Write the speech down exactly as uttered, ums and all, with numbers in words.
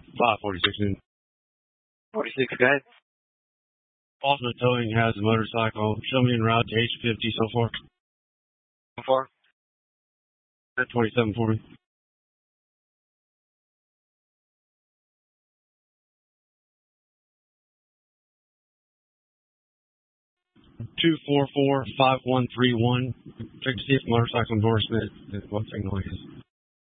five forty-six in. forty-six, go ahead. Ultimate Towing has a motorcycle. Show me en route to H fifty so far. So far? At twenty-seven forty. Two four four five one three one. Check to see if motorcycle endorsement is what signal it is.